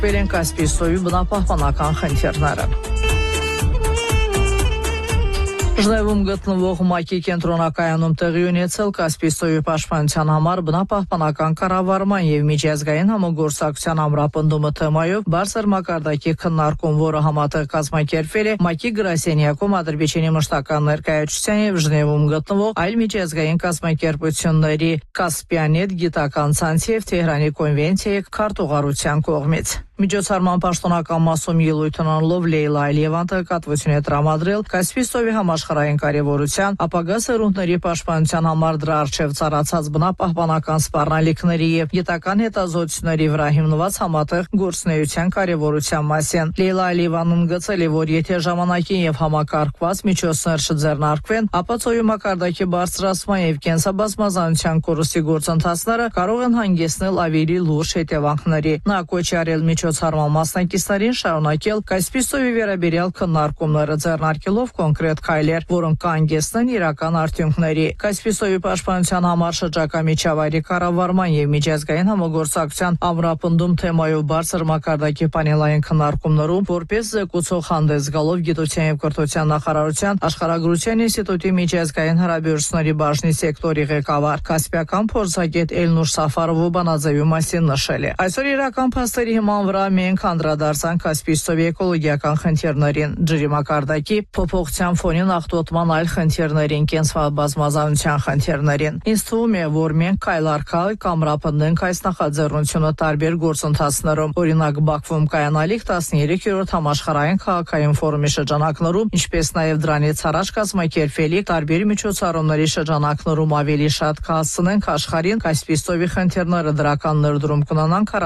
քննարկվել են Կասպիի ծովի բնապահպանական խնդիրները։ Ժնևում գտնվող ՄԱԿ-ի կենտրոնակայանում տեղի ունեցել Կասպիի ծովի պաշտպանության համար բնապահպանական կառավարման եւ միջազգային համագործակցության ամրապնդումը թեմայով բարձր մակարդակի քննարկում, որը համատեղ կազմակերպվել է ՄԱԿ-ի գրասենյակում Ադրբեջանի մշտական ներկայացության եւ Ժնևում գտնվող այլ միջազգային կազմակերպությունների Կասպիանետ գիտական ցանցի եւ Թեհրանի կոնվենցիայի քարտուղարության կողմից։ Միջոցառման պաշտոնական մասում ելույթ ունենալով Լեյլա Ալիևան տեղեկատվություն է տրամադրել Կասպիի ծովի համաշխարհային կարևորության, ապագա սերունդների պաշտպանության համար դրա առջև ծառացած բնապահպանական սպառնալիքների եւ գիտական հետազոտությունների վրա հիմնված համատեղ գործունեության կարևորության մասին։ Լեյլա Ալիևան ընդգծել է, որ եթե ժամանակին եւ համակարգված միջոցներ չձեռնարկվեն, ապա ծովի մակարդակի բարձրացման եւ կենսաբազմազանության կորստի գործընթացները կարող են հանգեցնել ավելի լուրջ հետևանքների։ Նա կոչ է արել միջոցառման մասնակիցներին շարունակել Կասպիի ծովի վերաբերյալ քննարկումները, ձեռնարկելով կոնկրետ քայլեր, որոնք կհանգեցնեն իրական արդյունքների։ Կասպիի ծովի պաշտպանության համար շրջակա միջավայրի կառավարման եւ միջազգային համագործակցության ամրապնդում թեմայով բարձր մակարդակի պանելային քննարկումներում որպես զեկուցող հանդես գալով Գիտության եւ կրթության նախարարության աշխարհագրության ինստիտուտի միջազգային հարաբերությունների բաժնի սեկտորի ղեկավար Կասպիական փորձագետ Էլնուր Սաֆարովը բանաձևի մասին նշել է։ Այսօր իրական փաստերի հիման վրա մենք անդրադարձանք Կասպիի ծովի էկոլոգիական խնդիրներին, ջրի մակարդակի փոփոխության ֆոնին աղտոտման այլ խնդիրներին, կենսաբազմազանության խնդիրներին։ Ինձ թվում է, որ մենք քայլ առ քայլ կամրապնդենք այս նախաձեռնությունը տարբեր գործընթացներում, օրինակ Բաքվում կայանալիք 13-րդ համաշխարհային քաղաքային ֆորումի շրջանակներում, ինչպես նաև դրանից առաջ կազմակերպվելիք տարբեր միջոցառումների շրջանակներում ավելի շատ կհասցնենք աշխարհին Կասպիի ծովի խնդիրները դրական ներդրում կունենան